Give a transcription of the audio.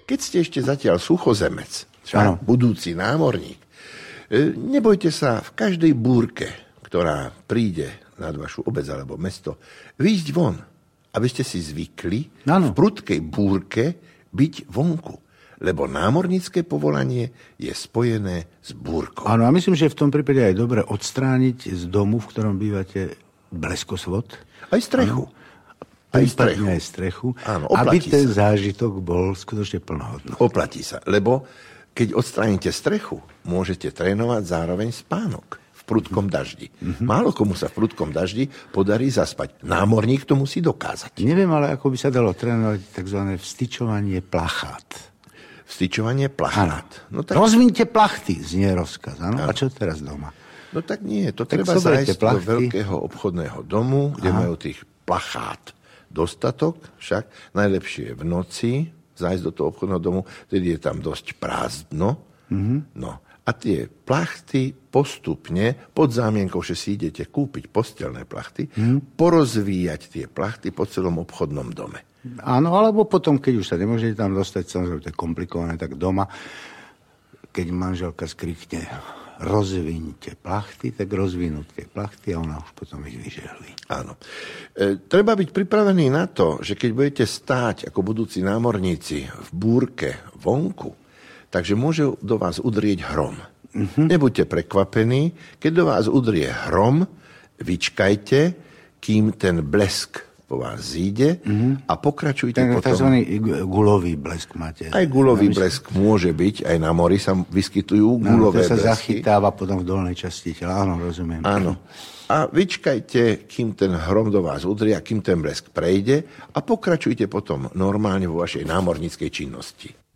keď ste ešte zatiaľ suchozemec, budúci námorník, nebojte sa v každej búrke, ktorá príde nad vašu obec alebo mesto, výjsť von, aby ste si zvykli v prudkej búrke byť vonku. Lebo námornícke povolanie je spojené s búrkou. Áno, a myslím, že v tom prípade je dobre odstrániť z domu, v ktorom bývate, bleskosvod. Aj strechu. Aj strechu. Áno, aby ten zážitok bol skutočne plnohodnotný. Oplatí sa, lebo keď odstránite strechu, môžete trénovať zároveň spánok v prudkom daždi. Málo komu sa v prudkom daždi podarí zaspať. Námorník to musí dokázať. Neviem, ale ako by sa dalo trénovať tzv. Vstyčovanie plachát. Vstyčovanie plachát. No, tak... Rozviňte plachty, znie rozkaz. Ano? A čo teraz doma? No tak nie, to tak treba zájsť do veľkého obchodného domu, kde majú tých plachát dostatok, však najlepšie je v noci zájsť do toho obchodného domu, tedy je tam dosť prázdno. No a tie plachty postupne, pod zámienkou, že si idete kúpiť postelné plachty, porozvíjať tie plachty po celom obchodnom dome. Áno, alebo potom, keď už sa nemôžete tam dostať, samozrejme to je komplikované, tak doma, keď manželka skrikne rozviňte plachty, tak rozvinú tie plachty a ona už potom ich vyžehlí. Áno. Treba byť pripravený na to, že keď budete stáť ako budúci námorníci v búrke vonku, takže môže do vás udrieť hrom. Nebuďte prekvapení, keď do vás udrie hrom, vyčkajte, kým ten blesk po vás zíde a pokračujte potom. Takzvaný gulový blesk máte. Aj gulový blesk môže byť, aj na mori sa vyskytujú gulové blesky. To sa zachytáva potom v dolnej časti tela, áno, rozumiem. Áno. A vyčkajte, kým ten hrom do vás udrie a kým ten blesk prejde a pokračujte potom normálne vo vašej námorníckej činnosti.